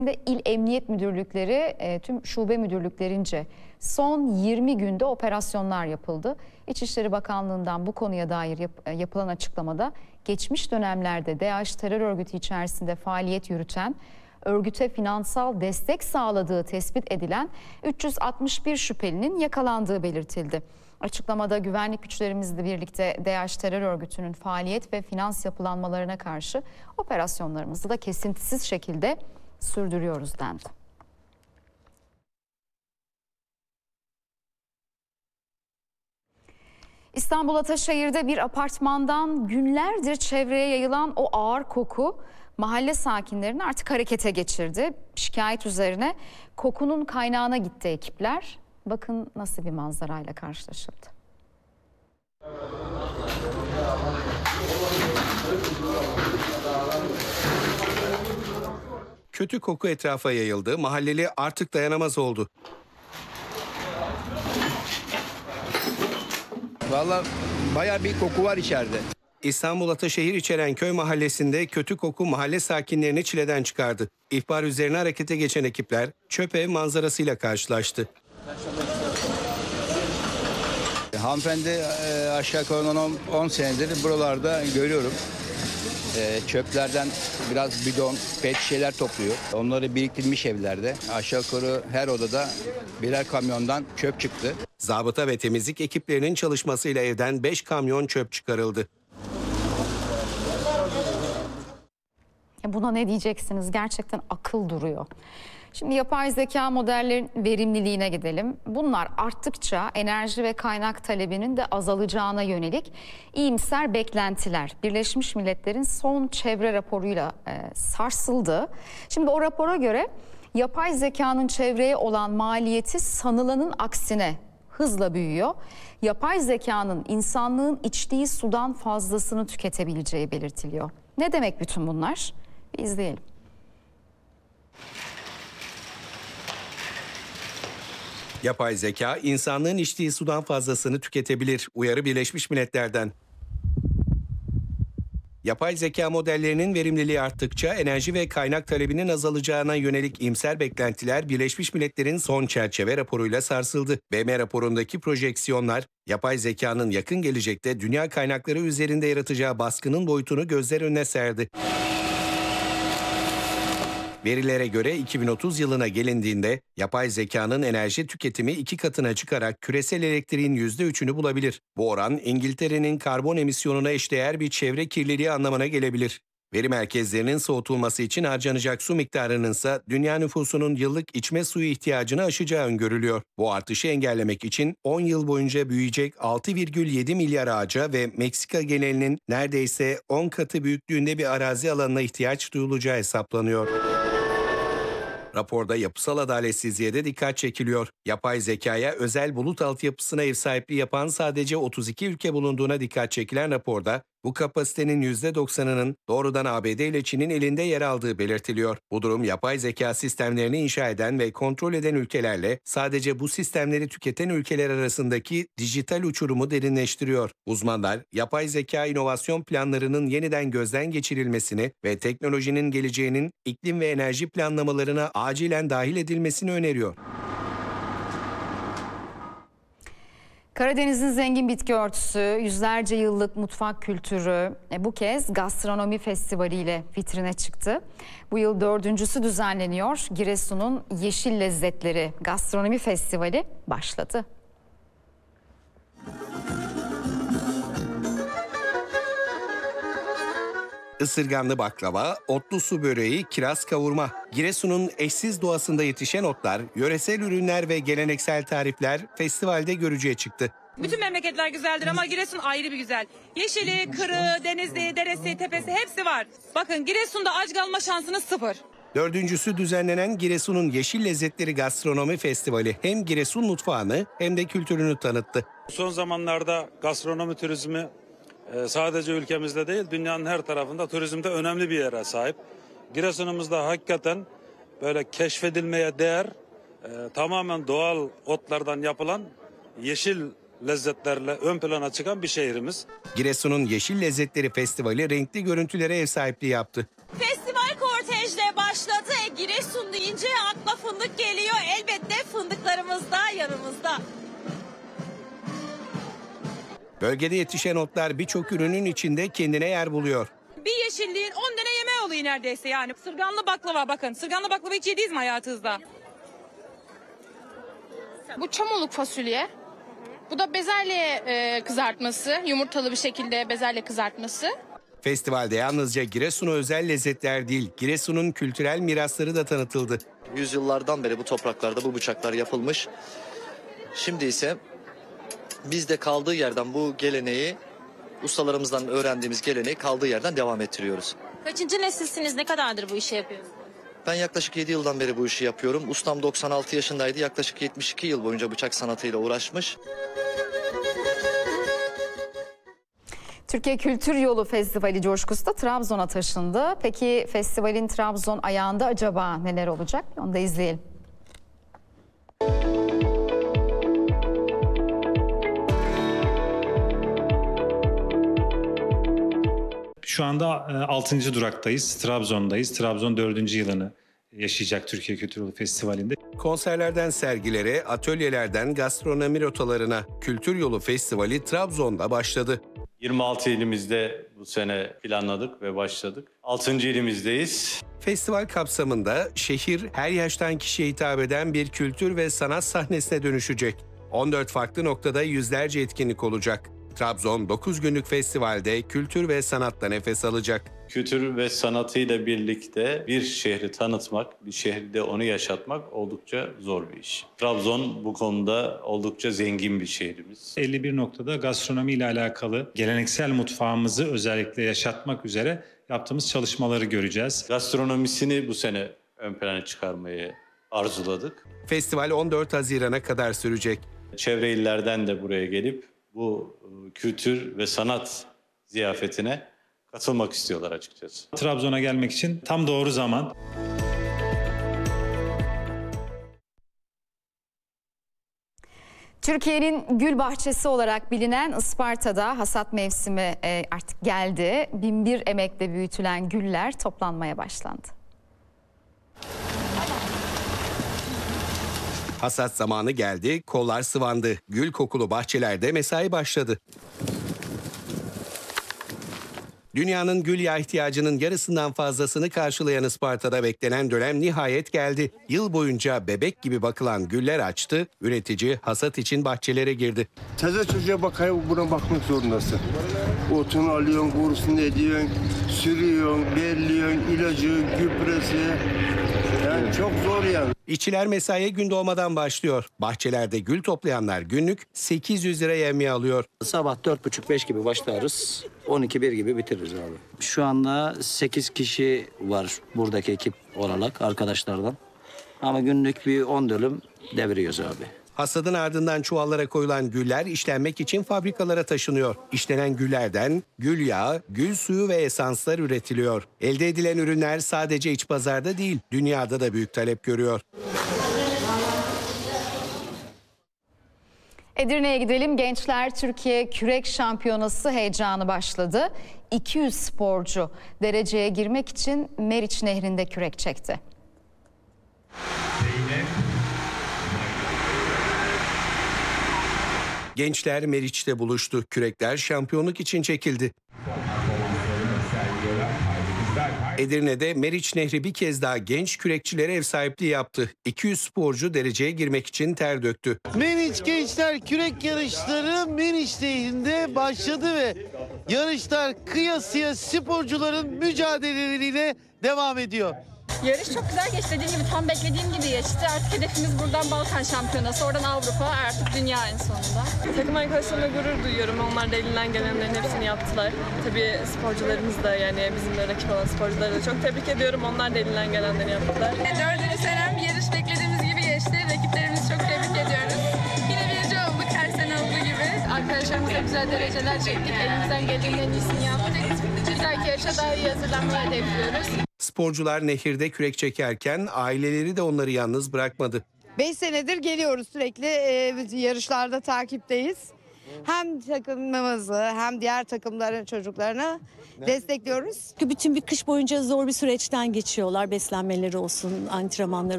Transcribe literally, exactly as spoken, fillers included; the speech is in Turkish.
İl Emniyet Müdürlükleri e, tüm şube müdürlüklerince son yirmi günde operasyonlar yapıldı. İçişleri Bakanlığı'ndan bu konuya dair yap, yapılan açıklamada geçmiş dönemlerde DAEŞ terör örgütü içerisinde faaliyet yürüten, örgüte finansal destek sağladığı tespit edilen üç yüz altmış bir şüphelinin yakalandığı belirtildi. Açıklamada güvenlik güçlerimizle birlikte DAEŞ terör örgütünün faaliyet ve finans yapılanmalarına karşı operasyonlarımızı da kesintisiz şekilde sürdürüyoruz dendi. İstanbul Ataşehir'de bir apartmandan günlerdir çevreye yayılan o ağır koku mahalle sakinlerini artık harekete geçirdi. Şikayet üzerine kokunun kaynağına gitti ekipler. Bakın nasıl bir manzarayla karşılaşıldı. Kötü koku etrafa yayıldı. Mahalleli artık dayanamaz oldu. Vallahi bayağı bir koku var içeride. İstanbul Ataşehir İçerenköy mahallesinde kötü koku mahalle sakinlerini çileden çıkardı. İhbar üzerine harekete geçen ekipler çöp ev manzarasıyla karşılaştı. Hanımefendi e, aşağı yukarı on senedir buralarda görüyorum. E, çöplerden biraz bidon, pet şişeler topluyor. Onları biriktirmiş evlerde. Aşağı yukarı her odada birer kamyondan çöp çıktı. Zabıta ve temizlik ekiplerinin çalışmasıyla evden beş kamyon çöp çıkarıldı. Buna ne diyeceksiniz? Gerçekten akıl duruyor. Şimdi yapay zeka modellerin verimliliğine gidelim. Bunlar arttıkça enerji ve kaynak talebinin de azalacağına yönelik iyimser beklentiler Birleşmiş Milletler'in son çevre raporuyla e, sarsıldı. Şimdi o rapora göre yapay zekanın çevreye olan maliyeti sanılanın aksine hızla büyüyor. Yapay zekanın insanlığın içtiği sudan fazlasını tüketebileceği belirtiliyor. Ne demek bütün bunlar? Bir izleyelim. Yapay zeka insanlığın içtiği sudan fazlasını tüketebilir. Uyarı Birleşmiş Milletler'den. Yapay zeka modellerinin verimliliği arttıkça enerji ve kaynak talebinin azalacağına yönelik iyimser beklentiler Birleşmiş Milletler'in son çerçeve raporuyla sarsıldı. B M raporundaki projeksiyonlar, yapay zekanın yakın gelecekte dünya kaynakları üzerinde yaratacağı baskının boyutunu gözler önüne serdi. Verilere göre iki bin otuz yılına gelindiğinde yapay zekanın enerji tüketimi iki katına çıkarak küresel elektriğin yüzde üçünü bulabilir. Bu oran İngiltere'nin karbon emisyonuna eşdeğer bir çevre kirliliği anlamına gelebilir. Veri merkezlerinin soğutulması için harcanacak su miktarının ise dünya nüfusunun yıllık içme suyu ihtiyacını aşacağı öngörülüyor. Bu artışı engellemek için on yıl boyunca büyüyecek altı virgül yedi milyar ağaca ve Meksika genelinin neredeyse on katı büyüklüğünde bir arazi alanına ihtiyaç duyulacağı hesaplanıyor. Raporda yapısal adaletsizliğe de dikkat çekiliyor. Yapay zekaya özel bulut altyapısına ev sahipliği yapan sadece otuz iki ülke bulunduğuna dikkat çekilen raporda bu kapasitenin yüzde doksanının doğrudan A B D ile Çin'in elinde yer aldığı belirtiliyor. Bu durum yapay zeka sistemlerini inşa eden ve kontrol eden ülkelerle sadece bu sistemleri tüketen ülkeler arasındaki dijital uçurumu derinleştiriyor. Uzmanlar yapay zeka inovasyon planlarının yeniden gözden geçirilmesini ve teknolojinin geleceğinin iklim ve enerji planlamalarına acilen dahil edilmesini öneriyor. Karadeniz'in zengin bitki örtüsü, yüzlerce yıllık mutfak kültürü bu kez gastronomi festivaliyle vitrine çıktı. Bu yıl dördüncüsü düzenleniyor. Giresun'un Yeşil Lezzetleri Gastronomi Festivali başladı. Isırganlı baklava, otlu su böreği, kiraz kavurma. Giresun'un eşsiz doğasında yetişen otlar, yöresel ürünler ve geleneksel tarifler festivalde görücüye çıktı. Bütün memleketler güzeldir ama Giresun ayrı bir güzel. Yeşili, kırı, denizi, deresi, tepesi hepsi var. Bakın Giresun'da aç kalma şansınız sıfır. Dördüncüsü düzenlenen Giresun'un Yeşil Lezzetleri Gastronomi Festivali hem Giresun mutfağını hem de kültürünü tanıttı. Son zamanlarda gastronomi turizmi sadece ülkemizde değil, dünyanın her tarafında turizmde önemli bir yere sahip. Giresun'umuzda hakikaten böyle keşfedilmeye değer, e, tamamen doğal otlardan yapılan yeşil lezzetlerle ön plana çıkan bir şehrimiz. Giresun'un Yeşil Lezzetleri Festivali renkli görüntülere ev sahipliği yaptı. Festival kortejle başladı. Giresun Giresun deyince akla fındık geliyor. Elbette fındıklarımız da yanımızda. Bölgede yetişen otlar birçok ürünün içinde kendine yer buluyor. Bir yeşilliğin on tane yemeği oluyor neredeyse yani. Sırganlı baklava bakın. Sırganlı baklava hiç yediniz mi hayatınızda? Bu çamoluk fasulye. Bu da bezelye e, kızartması. Yumurtalı bir şekilde bezelye kızartması. Festivalde yalnızca Giresun'a özel lezzetler değil, Giresun'un kültürel mirasları da tanıtıldı. Yüzyıllardan beri bu topraklarda bu bıçaklar yapılmış. Şimdi ise biz de kaldığı yerden bu geleneği, ustalarımızdan öğrendiğimiz geleneği kaldığı yerden devam ettiriyoruz. Kaçıncı nesilsiniz? Ne kadardır bu işi yapıyorsunuz? Ben yaklaşık yedi yıldan beri bu işi yapıyorum. Ustam doksan altı yaşındaydı. Yaklaşık yetmiş iki yıl boyunca bıçak sanatıyla uğraşmış. Türkiye Kültür Yolu Festivali coşkusu da Trabzon'a taşındı. Peki festivalin Trabzon ayağında acaba neler olacak? Onu da izleyelim. Şu anda altıncı duraktayız, Trabzon'dayız. Trabzon dördüncü yılını yaşayacak Türkiye Kültür Yolu Festivali'nde. Konserlerden sergilere, atölyelerden gastronomi rotalarına Kültür Yolu Festivali Trabzon'da başladı. yirmi altı ilimizde bu sene planladık ve başladık. altıncı ilimizdeyiz. Festival kapsamında şehir her yaştan kişiye hitap eden bir kültür ve sanat sahnesine dönüşecek. on dört farklı noktada yüzlerce etkinlik olacak. Trabzon dokuz günlük festivalde kültür ve sanatla nefes alacak. Kültür ve sanatıyla birlikte bir şehri tanıtmak, bir şehirde onu yaşatmak oldukça zor bir iş. Trabzon bu konuda oldukça zengin bir şehrimiz. elli bir noktada gastronomi ile alakalı geleneksel mutfağımızı özellikle yaşatmak üzere yaptığımız çalışmaları göreceğiz. Gastronomisini bu sene ön plana çıkarmayı arzuladık. Festival on dört Haziran'a kadar sürecek. Çevre illerden de buraya gelip bu kültür ve sanat ziyafetine katılmak istiyorlar açıkçası. Trabzon'a gelmek için tam doğru zaman. Türkiye'nin gül bahçesi olarak bilinen Isparta'da hasat mevsimi artık geldi. bin bir emekle büyütülen güller toplanmaya başlandı. Hasat zamanı geldi, kollar sıvandı. Gül kokulu bahçelerde mesai başladı. Dünyanın gül yağı ihtiyacının yarısından fazlasını karşılayan Isparta'da beklenen dönem nihayet geldi. Yıl boyunca bebek gibi bakılan güller açtı, üretici hasat için bahçelere girdi. Taze çocuğa bakayım, buna bakmak zorundasın. Otunu alıyorsun, kurusunu ediyorsun, sürüyorsun, belliyorsun, ilacı, gübresi. Yani çok zor yani. İşçiler mesaiye gün doğmadan başlıyor. Bahçelerde gül toplayanlar günlük sekiz yüz lira yevmiye alıyor. Sabah dört buçuk beş gibi başlarız. on iki bir gibi bitiririz abi. Şu anda sekiz kişi var buradaki ekip olarak arkadaşlardan. Ama günlük bir on dönüm deviriyoruz abi. Hasadın ardından çuvallara koyulan güller işlenmek için fabrikalara taşınıyor. İşlenen güllerden gül yağı, gül suyu ve esanslar üretiliyor. Elde edilen ürünler sadece iç pazarda değil, dünyada da büyük talep görüyor. Edirne'ye gidelim. Gençler Türkiye Kürek Şampiyonası heyecanı başladı. iki yüz sporcu dereceye girmek için Meriç Nehri'nde kürek çekti. Gençler Meriç'te buluştu. Kürekler şampiyonluk için çekildi. Edirne'de Meriç Nehri bir kez daha genç kürekçilere ev sahipliği yaptı. iki yüz sporcu dereceye girmek için ter döktü. Meriç Gençler Kürek Yarışları Meriç Nehri'nde başladı ve yarışlar kıyasıya sporcuların mücadeleleriyle devam ediyor. Yarış çok güzel geçti. Dediğim gibi tam beklediğim gibi geçti. Artık hedefimiz buradan Balkan Şampiyonası, oradan Avrupa, artık dünya en sonunda. Takım arkadaşlarımla gurur duyuyorum. Onlar da elinden gelenlerin hepsini yaptılar. Tabii sporcularımız da, yani bizimle rakip olan sporcuları da çok tebrik ediyorum. Onlar da elinden gelenleri yaptılar. Dördüncü senem yarış beklediğimiz gibi geçti. Rakiplerimizi çok tebrik ediyoruz. Yine birinci olduk her sene olduğu gibi. Arkadaşlarımızla güzel dereceler çektik. Elimizden geldiğinin en iyisini yaptık. Bir dahaki yarışa daha iyi hazırlanmayı hedefliyoruz. Sporcular nehirde kürek çekerken aileleri de onları yalnız bırakmadı. beş senedir geliyoruz, sürekli e, yarışlarda takipteyiz. hem takımımızı hem diğer takımların çocuklarını destekliyoruz. Bütün bir kış boyunca zor bir süreçten geçiyorlar. Beslenmeleri olsun, antrenmanları